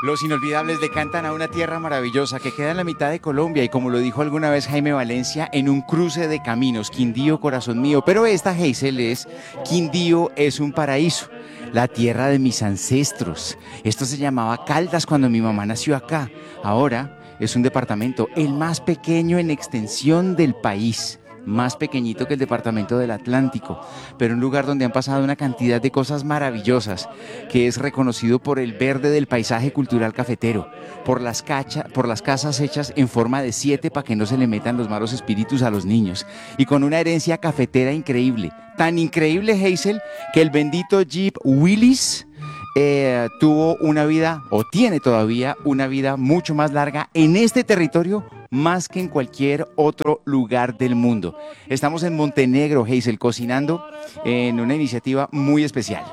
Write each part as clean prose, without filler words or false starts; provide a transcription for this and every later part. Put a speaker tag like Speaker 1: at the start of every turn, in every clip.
Speaker 1: Los inolvidables le cantan a una tierra maravillosa que queda en la mitad de Colombia y como lo dijo alguna vez Jaime Valencia, en un cruce de caminos, Quindío, corazón mío. Pero esta Hazel es, Quindío es un paraíso, la tierra de mis ancestros. Esto se llamaba Caldas cuando mi mamá nació acá. Ahora es un departamento, el más pequeño en extensión del país. Más pequeñito que el departamento del Atlántico, pero un lugar donde han pasado una cantidad de cosas maravillosas, que es reconocido por el verde del paisaje cultural cafetero, por las casas hechas en forma de 7 para que no se le metan los malos espíritus a los niños, y con una herencia cafetera increíble, tan increíble, Hazel, que el bendito Jeep Willys tuvo una vida, o tiene todavía una vida mucho más larga en este territorio, más que en cualquier otro lugar del mundo. Estamos en Montenegro, Hazel, cocinando en una iniciativa muy especial.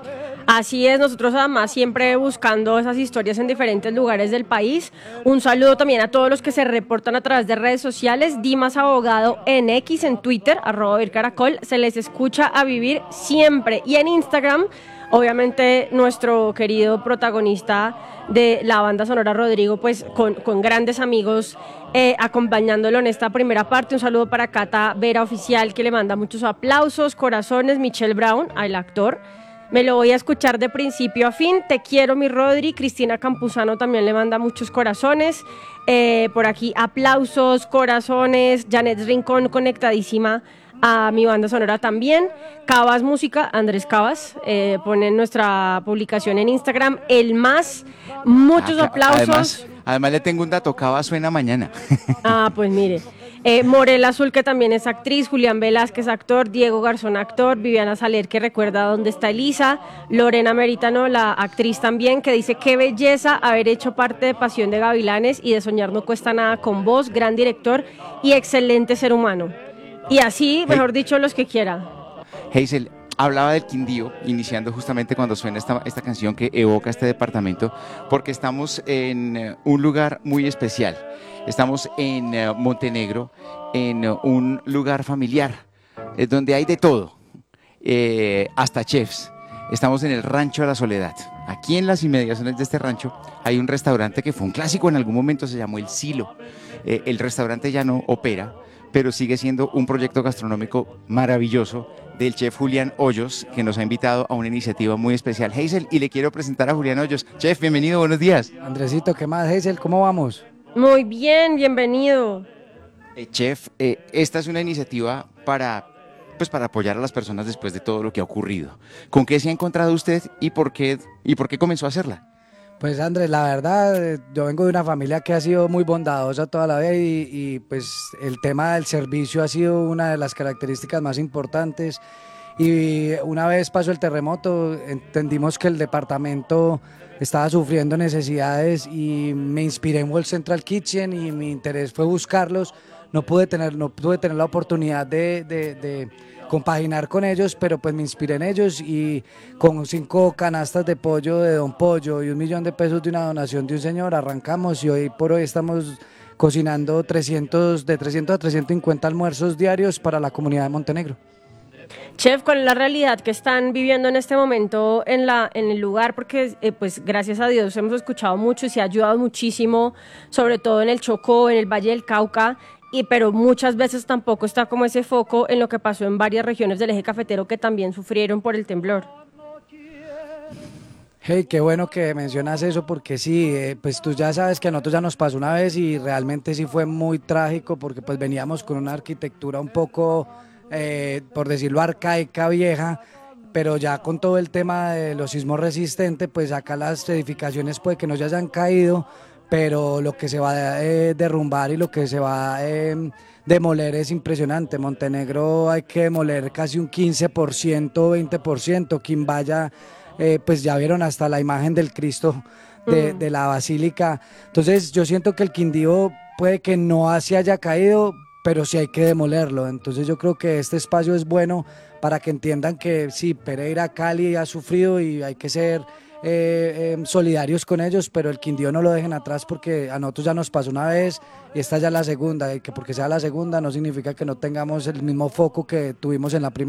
Speaker 2: Así es, nosotros además siempre buscando esas historias en diferentes lugares del país. Un saludo también a todos los que se reportan a través de redes sociales. Dimas Abogado en X, en Twitter, @vircaracol, se les escucha a vivir siempre. Y en Instagram, obviamente nuestro querido protagonista de la banda sonora Rodrigo, pues con grandes amigos acompañándolo en esta primera parte. Un saludo para Cata Vera Oficial, que le manda muchos aplausos, corazones. Michelle Brown, el actor, me lo voy a escuchar de principio a fin. Te quiero, mi Rodri. Cristina Campuzano también le manda muchos corazones. Por aquí aplausos, corazones. Janet Rincón conectadísima a mi banda sonora también. Cabas Música, Andrés Cabas, pone en nuestra publicación en Instagram. El Más, muchos aplausos.
Speaker 1: Además le tengo un dato, Cabas suena mañana.
Speaker 2: Ah, pues mire. Morel Azul, que también es actriz, Julián Velázquez, actor, Diego Garzón, actor, Viviana Saler, que recuerda dónde está Elisa, Lorena Meritano, la actriz también, que dice: qué belleza haber hecho parte de Pasión de Gavilanes y de Soñar no cuesta nada con vos, gran director y excelente ser humano. Y así, mejor dicho, los que quiera.
Speaker 1: Hazel, hablaba del Quindío, iniciando justamente cuando suena esta canción que evoca este departamento, porque estamos en un lugar muy especial. Estamos en Montenegro, en un lugar familiar, donde hay de todo, hasta chefs. Estamos en el Rancho de la Soledad. Aquí en las inmediaciones de este rancho hay un restaurante que fue un clásico en algún momento, se llamó El Silo. El restaurante ya no opera, pero sigue siendo un proyecto gastronómico maravilloso del chef Julián Hoyos, que nos ha invitado a una iniciativa muy especial. Hazel, y le quiero presentar a Julián Hoyos. Chef, bienvenido, buenos días.
Speaker 3: Andresito, ¿qué más, Hazel? ¿Cómo vamos?
Speaker 2: Muy bien, bienvenido.
Speaker 1: Chef, esta es una iniciativa para apoyar a las personas después de todo lo que ha ocurrido. ¿Con qué se ha encontrado usted y por qué comenzó a hacerla?
Speaker 3: Pues Andrés, la verdad, yo vengo de una familia que ha sido muy bondadosa toda la vida y pues el tema del servicio ha sido una de las características más importantes. Y una vez pasó el terremoto, entendimos que el departamento estaba sufriendo necesidades y me inspiré en World Central Kitchen y mi interés fue buscarlos. No pude tener la oportunidad de compaginar con ellos, pero pues me inspiré en ellos y con 5 canastas de pollo de Don Pollo y 1.000.000 de pesos de una donación de un señor arrancamos y hoy por hoy estamos cocinando de 300 a 350 almuerzos diarios para la comunidad de Montenegro.
Speaker 2: Chef, ¿cuál es la realidad que están viviendo en este momento en el lugar? Porque pues gracias a Dios hemos escuchado mucho y se ha ayudado muchísimo, sobre todo en el Chocó, en el Valle del Cauca, pero muchas veces tampoco está como ese foco en lo que pasó en varias regiones del eje cafetero que también sufrieron por el temblor.
Speaker 3: Hey, qué bueno que mencionas eso porque sí, pues tú ya sabes que a nosotros ya nos pasó una vez y realmente sí fue muy trágico porque pues veníamos con una arquitectura un poco, por decirlo arcaica, vieja, pero ya con todo el tema de los sismos resistentes, pues acá las edificaciones puede que no ya hayan caído, pero lo que se va a derrumbar y lo que se va a demoler es impresionante. Montenegro hay que demoler casi un 15%, 20%, quien vaya... pues ya vieron hasta la imagen del Cristo de la Basílica. Entonces yo siento que el Quindío puede que no se haya caído, pero sí hay que demolerlo. Entonces yo creo que este espacio es bueno para que entiendan que sí, Pereira, Cali ha sufrido y hay que ser solidarios con ellos, pero el Quindío no lo dejen atrás porque a nosotros ya nos pasó una vez y esta ya es la segunda, y que porque sea la segunda no significa que no tengamos el mismo foco que tuvimos en la primera.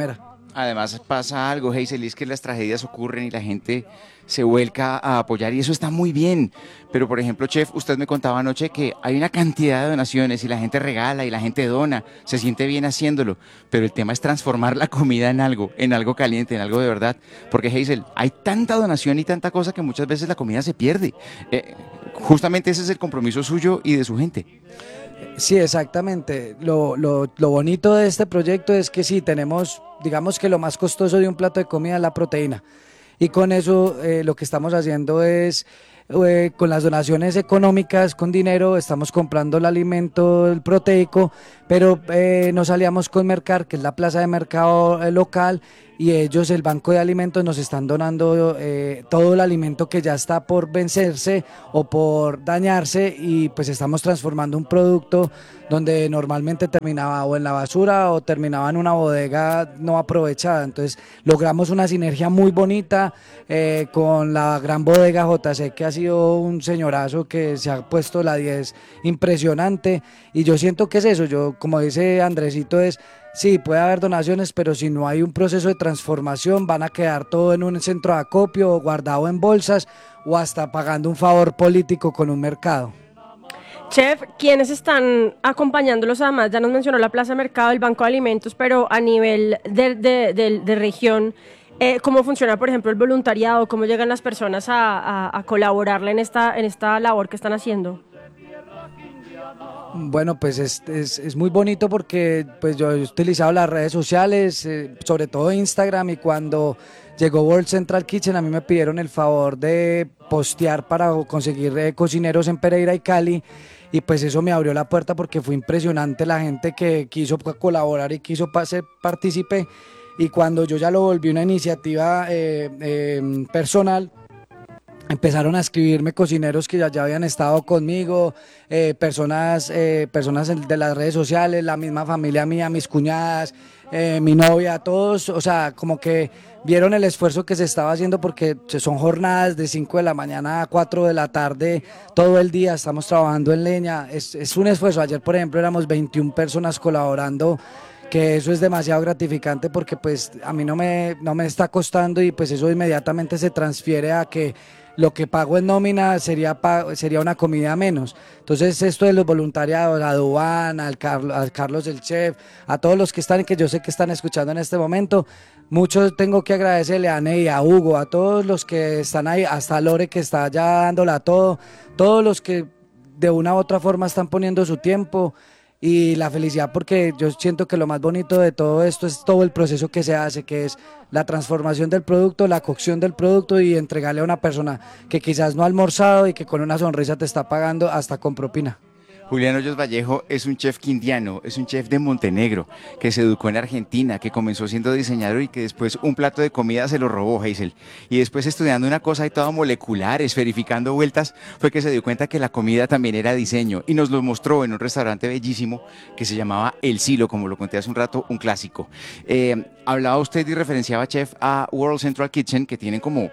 Speaker 1: Además pasa algo, Hazel, y es que las tragedias ocurren y la gente se vuelca a apoyar y eso está muy bien. Pero por ejemplo, chef, usted me contaba anoche que hay una cantidad de donaciones y la gente regala y la gente dona, se siente bien haciéndolo, pero el tema es transformar la comida en algo caliente, en algo de verdad. Porque Hazel, hay tanta donación y tanta cosa que muchas veces la comida se pierde. Justamente ese es el compromiso suyo y de su gente.
Speaker 3: Sí, exactamente. Lo bonito de este proyecto es que sí, tenemos, digamos que lo más costoso de un plato de comida es la proteína. Y con eso lo que estamos haciendo es, con las donaciones económicas, con dinero, estamos comprando el alimento, el proteico, pero nos aliamos con Mercar, que es la plaza de mercado local, y ellos, el Banco de Alimentos, nos están donando todo el alimento que ya está por vencerse o por dañarse y pues estamos transformando un producto donde normalmente terminaba o en la basura o terminaba en una bodega no aprovechada. Entonces logramos una sinergia muy bonita con la gran bodega JC, que ha sido un señorazo que se ha puesto la 10 impresionante, y yo siento que es eso, yo como dice Andresito es... Sí, puede haber donaciones, pero si no hay un proceso de transformación, van a quedar todo en un centro de acopio, o guardado en bolsas, o hasta pagando un favor político con un mercado.
Speaker 2: Chef, ¿quiénes están acompañándolos? Además, ya nos mencionó la Plaza Mercado, el Banco de Alimentos, pero a nivel de región, ¿cómo funciona, por ejemplo, el voluntariado? ¿Cómo llegan las personas a colaborarle en esta labor que están haciendo?
Speaker 3: Bueno, pues es muy bonito porque pues yo he utilizado las redes sociales, sobre todo Instagram, y cuando llegó World Central Kitchen a mí me pidieron el favor de postear para conseguir cocineros en Pereira y Cali, y pues eso me abrió la puerta porque fue impresionante la gente que quiso colaborar y quiso ser partícipe, y cuando yo ya lo volví una iniciativa personal, empezaron a escribirme cocineros que ya habían estado conmigo, personas de las redes sociales, la misma familia mía, mis cuñadas, mi novia, todos, o sea, como que vieron el esfuerzo que se estaba haciendo porque son jornadas de 5 de la mañana a 4 de la tarde, todo el día estamos trabajando en leña, es un esfuerzo. Ayer, por ejemplo, éramos 21 personas colaborando, que eso es demasiado gratificante porque pues a mí no me está costando, y pues eso inmediatamente se transfiere a que lo que pago en nómina sería una comida menos. Entonces esto de los voluntariados, a Dubán, al Carlos el chef, a todos los que están y que yo sé que están escuchando en este momento, muchos tengo que agradecerle a Ney, a Hugo, a todos los que están ahí, hasta Lore que está ya dándola todo, todos los que de una u otra forma están poniendo su tiempo. Y la felicidad, porque yo siento que lo más bonito de todo esto es todo el proceso que se hace, que es la transformación del producto, la cocción del producto y entregarle a una persona que quizás no ha almorzado y que con una sonrisa te está pagando hasta con propina.
Speaker 1: Julián Hoyos Vallejo es un chef quindiano, es un chef de Montenegro, que se educó en Argentina, que comenzó siendo diseñador y que después un plato de comida se lo robó, Hazel. Y después, estudiando una cosa y toda molecular, esferificando vueltas, fue que se dio cuenta que la comida también era diseño y nos lo mostró en un restaurante bellísimo que se llamaba El Silo, como lo conté hace un rato, un clásico. Hablaba usted y referenciaba, chef, a World Central Kitchen, que tienen como...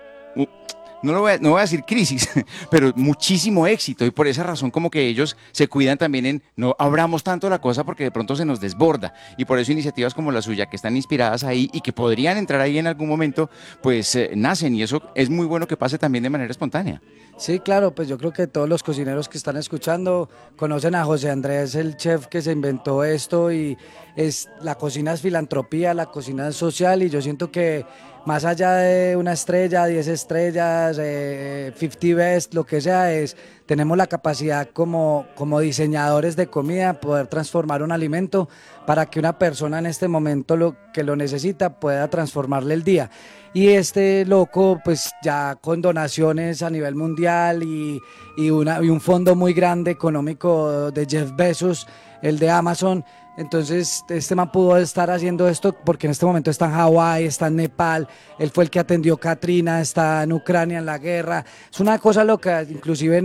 Speaker 1: no voy a decir crisis, pero muchísimo éxito, y por esa razón como que ellos se cuidan también en no abramos tanto la cosa porque de pronto se nos desborda, y por eso iniciativas como la suya, que están inspiradas ahí y que podrían entrar ahí en algún momento, pues nacen, y eso es muy bueno que pase también de manera espontánea.
Speaker 3: Sí, claro, pues yo creo que todos los cocineros que están escuchando conocen a José Andrés, el chef que se inventó esto, y la cocina es filantropía, la cocina es social, y yo siento que más allá de una estrella, 10 estrellas, 50 best, lo que sea, tenemos la capacidad como diseñadores de comida poder transformar un alimento para que una persona en este momento que lo necesita pueda transformarle el día. Y este loco, pues ya con donaciones a nivel mundial y un fondo muy grande económico de Jeff Bezos, el de Amazon. Entonces este man pudo estar haciendo esto porque en este momento está en Hawái, está en Nepal, él fue el que atendió Katrina, está en Ucrania en la guerra. Es una cosa loca, inclusive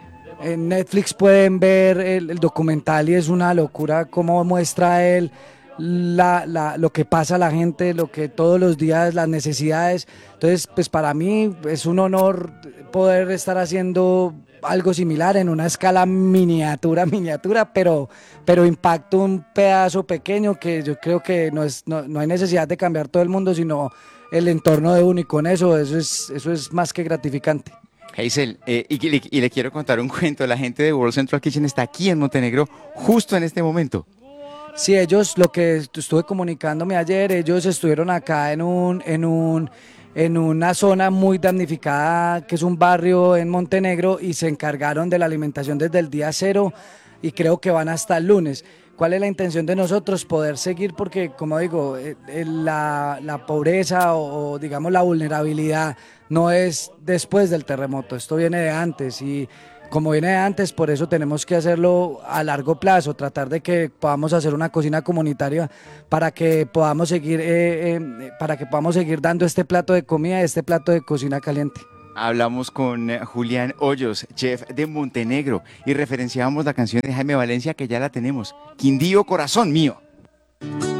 Speaker 3: en Netflix pueden ver el documental, y es una locura cómo muestra él lo que pasa a la gente, lo que todos los días, las necesidades. Entonces, pues para mí es un honor poder estar haciendo algo similar en una escala miniatura, pero impacto un pedazo pequeño que yo creo que no hay necesidad de cambiar todo el mundo, sino el entorno de uno, y con eso es más que gratificante.
Speaker 1: Hazel, y le quiero contar un cuento. La gente de World Central Kitchen está aquí en Montenegro justo en este momento.
Speaker 3: Sí, ellos, lo que estuve comunicándome ayer, ellos estuvieron acá en una zona muy damnificada, que es un barrio en Montenegro, y se encargaron de la alimentación desde el día cero, y creo que van hasta el lunes. ¿Cuál es la intención de nosotros? Poder seguir, porque como digo, la pobreza o digamos la vulnerabilidad no es después del terremoto, esto viene de antes, y como viene de antes, por eso tenemos que hacerlo a largo plazo, tratar de que podamos hacer una cocina comunitaria para que podamos seguir dando este plato de comida, este plato de cocina caliente.
Speaker 1: Hablamos con Julián Hoyos, chef de Montenegro, y referenciábamos la canción de Jaime Valencia, que ya la tenemos, Quindío, corazón mío.